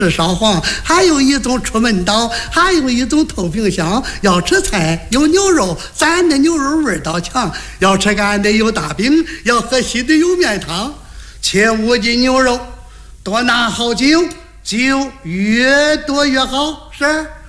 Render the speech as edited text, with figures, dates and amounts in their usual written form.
烧黄，还有一种出门刀，还有一种透冰箱。要吃菜有牛肉，咱的牛肉味道强；要吃干的有大饼，要喝稀的有面汤。切5斤牛肉，多拿好酒，酒越多越好，是。